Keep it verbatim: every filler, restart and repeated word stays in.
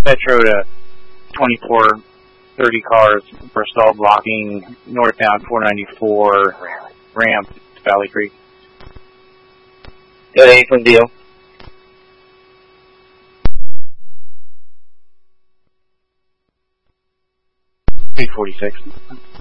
Metro to twenty-four thirty cars for stall blocking northbound four ninety-four ramp to Valley Creek. Got any from Deal? three forty-six.